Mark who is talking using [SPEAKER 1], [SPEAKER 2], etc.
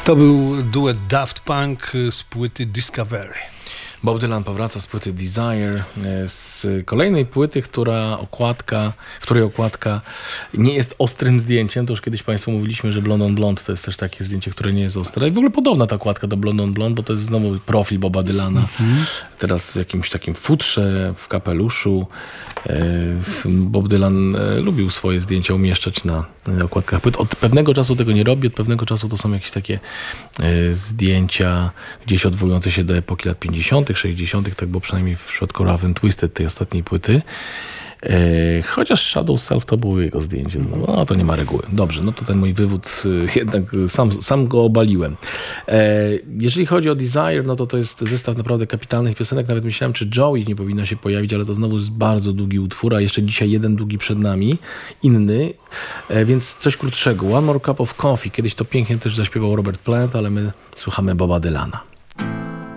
[SPEAKER 1] To był duet Daft Punk z płyty Discovery.
[SPEAKER 2] Bob Dylan powraca z płyty Desire, z kolejnej płyty, której okładka nie jest ostrym zdjęciem. To już kiedyś Państwu mówiliśmy, że Blond on Blond to jest też takie zdjęcie, które nie jest ostre. I w ogóle podobna ta okładka do Blond on Blond, bo to jest znowu profil Boba Dylana. Teraz w jakimś takim futrze, w kapeluszu. Bob Dylan lubił swoje zdjęcia umieszczać na okładkach płyt. Od pewnego czasu tego nie robi, od pewnego czasu to są jakieś takie zdjęcia gdzieś odwołujące się do epoki lat 50., 60., tak było przynajmniej w przypadku Rough and Twisted, tej ostatniej płyty. Chociaż Shadow Self to było jego zdjęcie. No to nie ma reguły. Dobrze, no to ten mój wywód jednak sam go obaliłem. Jeżeli chodzi o Desire, no to jest zestaw naprawdę kapitalnych piosenek. Nawet myślałem, czy Joey nie powinna się pojawić, ale to znowu jest bardzo długi utwór, a jeszcze dzisiaj jeden długi przed nami, inny, więc coś krótszego. One More Cup of Coffee. Kiedyś to pięknie też zaśpiewał Robert Plant, ale my słuchamy Boba Dylana.